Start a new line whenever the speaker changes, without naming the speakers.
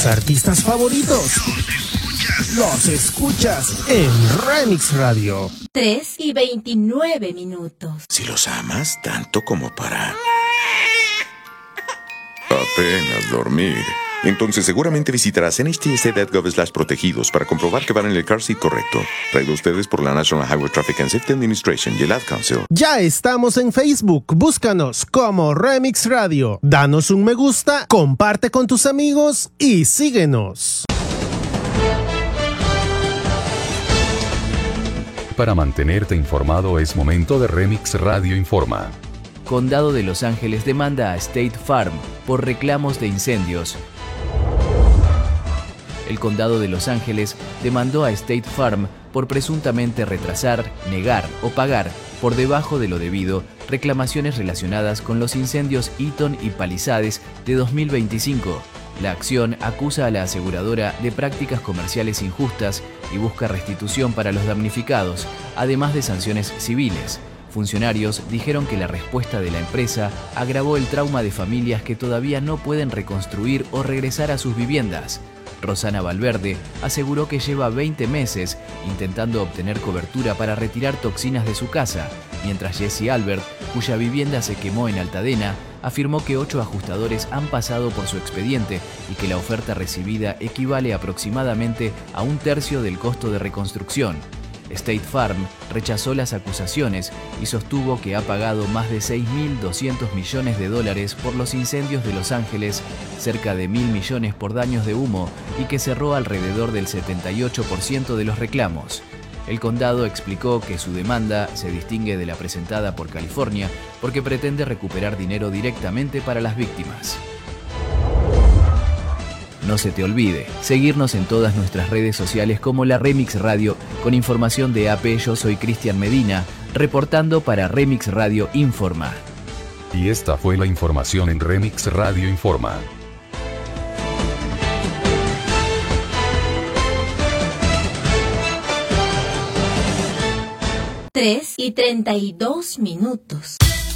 artistas favoritos los escuchas en Remix Radio.
3:29.
Si los amas tanto como para apenas dormir, entonces seguramente visitarás nhtsa.gov/protegidos para comprobar que van en el car seat correcto. Traído a ustedes por la National Highway Traffic and Safety Administration y el Ad Council.
Ya estamos en Facebook, búscanos como Remix Radio. Danos un me gusta, comparte con tus amigos y síguenos.
Para mantenerte informado es momento de Remix Radio Informa.
Condado de Los Ángeles demanda a State Farm por reclamos de incendios. El Condado de Los Ángeles demandó a State Farm por presuntamente retrasar, negar o pagar por debajo de lo debido reclamaciones relacionadas con los incendios Eaton y Palisades de 2025. La acción acusa a la aseguradora de prácticas comerciales injustas y busca restitución para los damnificados, además de sanciones civiles. Funcionarios dijeron que la respuesta de la empresa agravó el trauma de familias que todavía no pueden reconstruir o regresar a sus viviendas. Rosana Valverde aseguró que lleva 20 meses intentando obtener cobertura para retirar toxinas de su casa, mientras Jesse Albert, cuya vivienda se quemó en Altadena, afirmó que 8 ajustadores han pasado por su expediente y que la oferta recibida equivale aproximadamente a 1/3 del costo de reconstrucción. State Farm rechazó las acusaciones y sostuvo que ha pagado más de $6.200 millones por los incendios de Los Ángeles, cerca de $1.000 millones por daños de humo y que cerró alrededor del 78% de los reclamos. El condado explicó que su demanda se distingue de la presentada por California porque pretende recuperar dinero directamente para las víctimas. No se te olvide seguirnos en todas nuestras redes sociales como la Remix Radio con información de AP. Yo soy Cristian Medina, reportando para Remix Radio Informa.
Y esta fue la información en Remix Radio Informa.
Tres y 32 minutos.